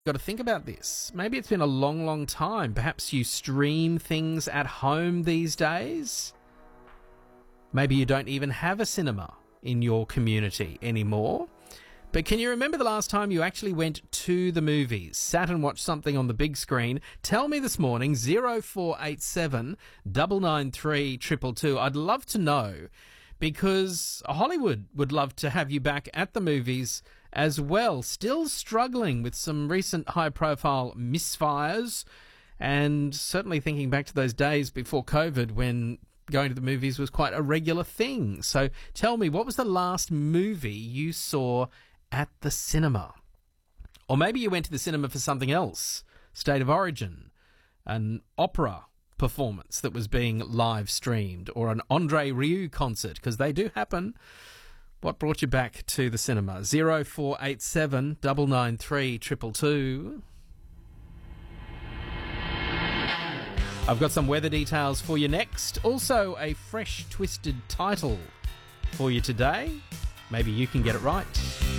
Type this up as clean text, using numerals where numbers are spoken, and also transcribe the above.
Got to think about this. Maybe it's been a long, long time. Perhaps you stream things at home these days. Maybe you don't even have a cinema in your community anymore. But can you remember the last time you actually went to the movies, sat and watched something on the big screen? Tell me this morning, 0487 993 222. I'd love to know, because Hollywood would love to have you back at the movies as well. Still struggling with some recent high-profile misfires, and certainly thinking back to those days before COVID when going to the movies was quite a regular thing. So tell me, what was the last movie you saw at the cinema? Or maybe you went to the cinema for something else, State of Origin, an opera performance that was being live streamed, or an Andre Rieu concert, because they do happen. What brought you back to the cinema? 0487 993 222. I've got some weather details for you next. Also, a fresh twisted title for you today. Maybe you can get it right.